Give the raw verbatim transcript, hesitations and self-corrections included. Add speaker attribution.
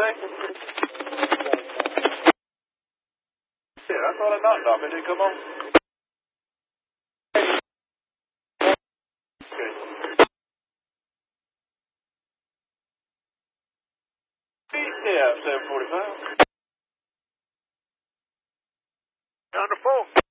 Speaker 1: say? Yeah, I thought I knocked off. It didn't come on? Okay. Yeah, seven forty-five. On the phone.